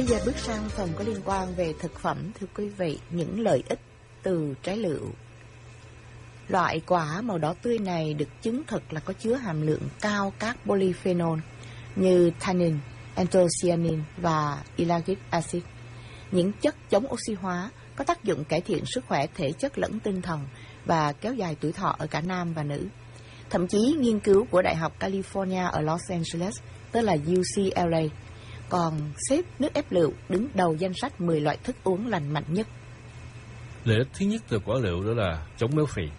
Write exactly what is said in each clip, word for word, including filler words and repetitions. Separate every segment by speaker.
Speaker 1: Bây giờ bước sang phần có liên quan về thực phẩm. Thưa quý vị, những lợi ích từ trái lựu. Loại quả màu đỏ tươi này được chứng thực là có chứa hàm lượng cao các polyphenol như tannin, anthocyanin và ellagic acid. Những chất chống oxy hóa có tác dụng cải thiện sức khỏe thể chất lẫn tinh thần và kéo dài tuổi thọ ở cả nam và nữ. Thậm chí nghiên cứu của Đại học California ở Los Angeles, tức là U C L A, còn xếp nước ép lựu đứng đầu danh sách mười loại thức uống lành mạnh nhất.
Speaker 2: Lợi ích thứ nhất từ quả lựu đó là chống béo phì.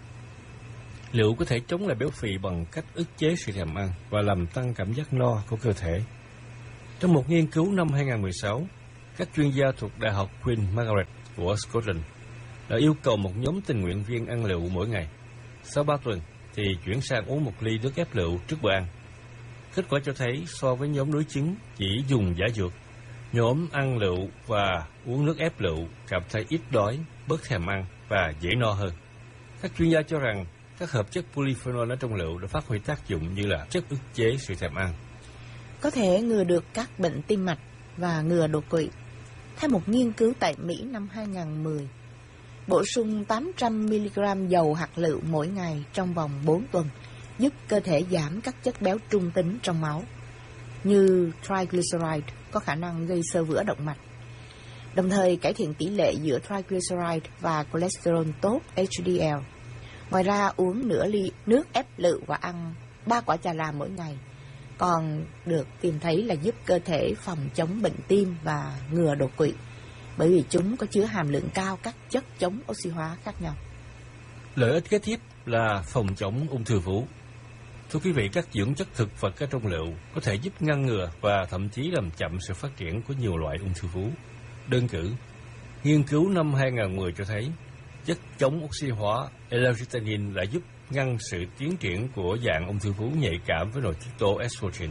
Speaker 2: Lựu có thể chống lại béo phì bằng cách ức chế sự thèm ăn và làm tăng cảm giác no của cơ thể. Trong một nghiên cứu năm hai nghìn không trăm mười sáu, các chuyên gia thuộc Đại học Queen Margaret của Scotland đã yêu cầu một nhóm tình nguyện viên ăn lựu mỗi ngày. Sau ba tuần thì chuyển sang uống một ly nước ép lựu trước bữa ăn. Kết quả cho thấy so với nhóm đối chứng chỉ dùng giả dược, nhóm ăn lựu và uống nước ép lựu cảm thấy ít đói, bớt thèm ăn và dễ no hơn. Các chuyên gia cho rằng các hợp chất polyphenol ở trong lựu đã phát huy tác dụng như là chất ức chế sự thèm ăn,
Speaker 1: có thể ngừa được các bệnh tim mạch và ngừa đột quỵ. Theo một nghiên cứu tại Mỹ năm hai nghìn không trăm mười, bổ sung tám trăm mi li gam dầu hạt lựu mỗi ngày trong vòng bốn tuần giúp cơ thể giảm các chất béo trung tính trong máu như triglyceride có khả năng gây xơ vữa động mạch, đồng thời cải thiện tỷ lệ giữa triglyceride và cholesterol tốt H D L. Ngoài ra, uống nửa ly nước ép lựu và ăn ba quả chà là mỗi ngày còn được tìm thấy là giúp cơ thể phòng chống bệnh tim và ngừa đột quỵ, bởi vì chúng có chứa hàm lượng cao các chất chống oxy hóa khác nhau.
Speaker 2: Lợi ích kế tiếp là phòng chống ung thư vú. Thưa quý vị, các dưỡng chất thực vật ở trong lựu có thể giúp ngăn ngừa và thậm chí làm chậm sự phát triển của nhiều loại ung thư vú. Đơn cử, nghiên cứu năm hai nghìn không trăm mười cho thấy chất chống oxy hóa L-carnitine lại giúp ngăn sự tiến triển của dạng ung thư vú nhạy cảm với nội tiết tố estrogen.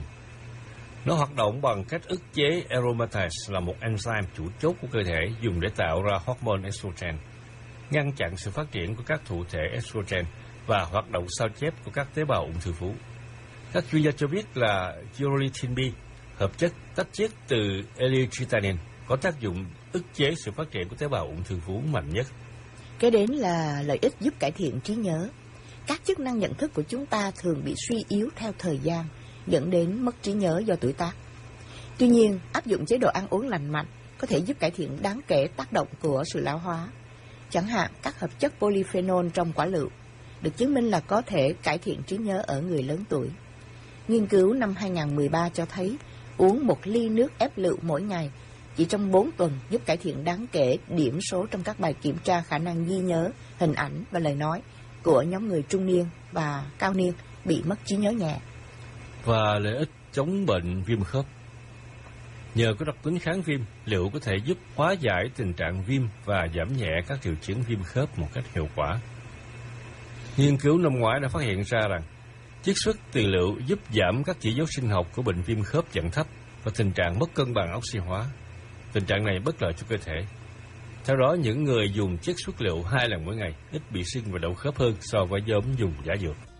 Speaker 2: Nó hoạt động bằng cách ức chế aromatase là một enzyme chủ chốt của cơ thể dùng để tạo ra hormone estrogen, ngăn chặn sự phát triển của các thụ thể estrogen và hoạt động sao chép của các tế bào ung thư vú. Các chuyên gia cho biết là gelatin B, hợp chất tách chiết từ L-carnitine, có tác dụng ức chế sự phát triển của tế bào ung thư vú mạnh nhất.
Speaker 1: Kế đến là lợi ích giúp cải thiện trí nhớ. Các chức năng nhận thức của chúng ta thường bị suy yếu theo thời gian, dẫn đến mất trí nhớ do tuổi tác. Tuy nhiên, áp dụng chế độ ăn uống lành mạnh có thể giúp cải thiện đáng kể tác động của sự lão hóa. Chẳng hạn, các hợp chất polyphenol trong quả lựu được chứng minh là có thể cải thiện trí nhớ ở người lớn tuổi. Nghiên cứu năm hai nghìn không trăm mười ba cho thấy uống một ly nước ép lựu mỗi ngày chỉ trong bốn tuần giúp cải thiện đáng kể điểm số trong các bài kiểm tra khả năng ghi nhớ, hình ảnh và lời nói của nhóm người trung niên và cao niên bị mất trí nhớ nhẹ.
Speaker 2: Và lợi ích chống bệnh viêm khớp. Nhờ có đặc tính kháng viêm, lựu có thể giúp hóa giải tình trạng viêm và giảm nhẹ các triệu chứng viêm khớp một cách hiệu quả. Nghiên cứu năm ngoái đã phát hiện ra rằng chiết xuất từ lựu giúp giảm các chỉ dấu sinh học của bệnh viêm khớp dạng thấp và tình trạng mất cân bằng oxy hóa. Tình trạng này bất lợi cho cơ thể. Theo đó, những người dùng chiết xuất lựu hai lần mỗi ngày ít bị sưng và đau khớp hơn so với nhóm dùng giả dược.